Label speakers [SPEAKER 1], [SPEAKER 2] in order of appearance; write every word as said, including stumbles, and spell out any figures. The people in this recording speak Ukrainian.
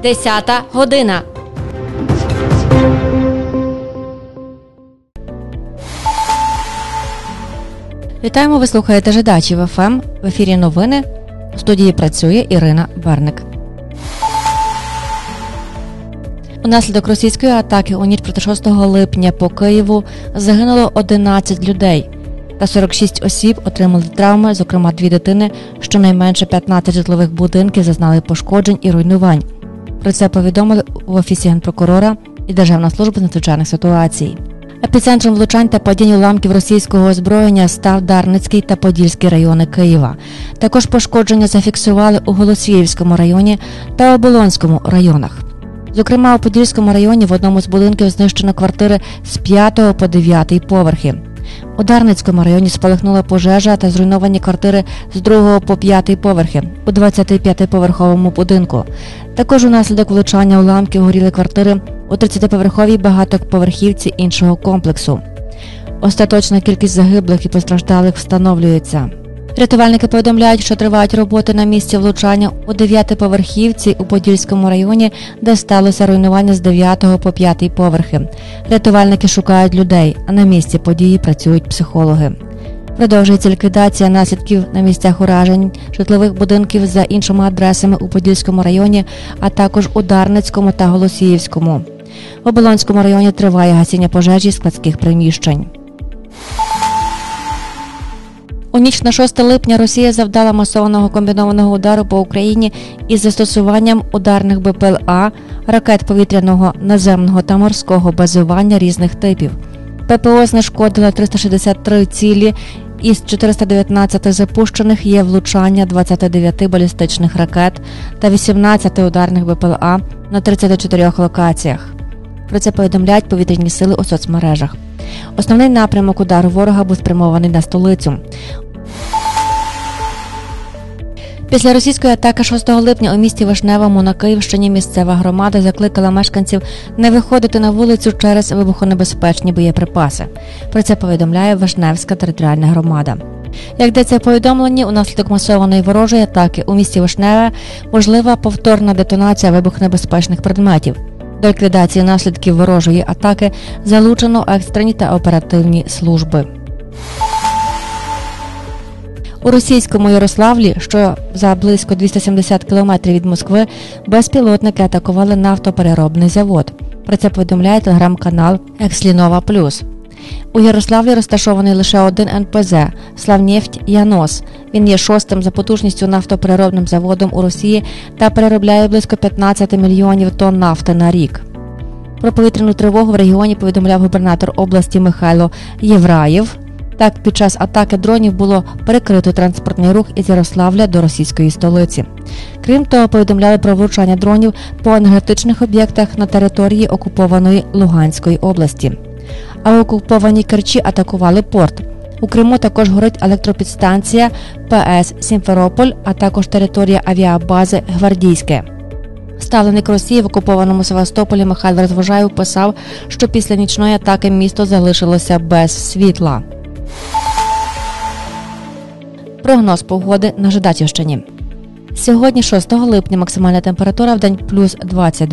[SPEAKER 1] Десята година. Вітаємо, ви слухаєте Жидачів еф ем. В ефірі новини. У студії працює Ірина Берник. Унаслідок російської атаки у ніч проти шостого липня по Києву загинуло одинадцять людей та сорок шість осіб отримали травми, зокрема дві дитини, щонайменше п'ятнадцять житлових будинків зазнали пошкоджень і руйнувань. Про це повідомили в Офісі Генпрокурора і Державна служба з надзвичайних ситуацій. Епіцентром влучань та падінь уламків російського озброєння став Дарницький та Подільський райони Києва. Також пошкодження зафіксували у Голосіївському районі та Оболонському районах. Зокрема, у Подільському районі в одному з будинків знищено квартири з п'ятого по дев'ятий поверхи. У Дарницькому районі спалахнула пожежа та зруйновані квартири з другого по п'ятий поверхи у двадцятип'ятиповерховому будинку. Також унаслідок влучання уламків горіли квартири у тридцятиповерховій багатоповерхівці іншого комплексу. Остаточна кількість загиблих і постраждалих встановлюється. Рятувальники повідомляють, що тривають роботи на місці влучання у дев'ятиповерхівці у Подільському районі, де сталося руйнування з дев'ятого по п'ятий поверхи. Рятувальники шукають людей, а на місці події працюють психологи. Продовжується ліквідація наслідків на місцях уражень житлових будинків за іншими адресами у Подільському районі, а також у Дарницькому та Голосіївському. В Оболонському районі триває гасіння пожежі складських приміщень. У ніч на шосте липня Росія завдала масованого комбінованого удару по Україні із застосуванням ударних бе пе ел а, ракет повітряного, наземного та морського базування різних типів. пе пе о знешкодила триста шістдесят три цілі, із чотириста дев'ятнадцяти запущених є влучання двадцяти дев'яти балістичних ракет та вісімнадцяти ударних бе пе ел а на тридцяти чотирьох локаціях. Про це повідомляють повітряні сили у соцмережах. Основний напрямок удару ворога був спрямований на столицю. Після російської атаки шостого липня у місті Вишневому на Київщині місцева громада закликала мешканців не виходити на вулицю через вибухонебезпечні боєприпаси. Про це повідомляє Вишневська територіальна громада. Як йдеться в повідомленні, унаслідок масованої ворожої атаки у місті Вишневе можлива повторна детонація вибухонебезпечних предметів. До ліквідації наслідків ворожої атаки залучено екстрені та оперативні служби. У російському Ярославлі, що за близько двісті сімдесят кілометрів від Москви, безпілотники атакували нафтопереробний завод. Про це повідомляє телеграм-канал «Екслінова плюс». У Ярославлі розташований лише один ен пе зе – «Славнефть Янос». Він є шостим за потужністю нафтопереробним заводом у Росії та переробляє близько п'ятнадцять мільйонів тонн нафти на рік. Про повітряну тривогу в регіоні повідомляв губернатор області Михайло Євраєв. Так, під час атаки дронів було перекрито транспортний рух із Ярославля до російської столиці. Крім того, повідомляли про влучання дронів по енергетичних об'єктах на території окупованої Луганської області. А в окупованій Керчі атакували порт. У Криму також горить електропідстанція пе ес «Сімферополь», а також територія авіабази «Гвардійське». Ставленик Росії в окупованому Севастополі Михайло Розвожаєв писав, що після нічної атаки місто залишилося без світла. Прогноз погоди на Жидачівщині. Сьогодні, шостого липня, максимальна температура в день плюс двадцять два.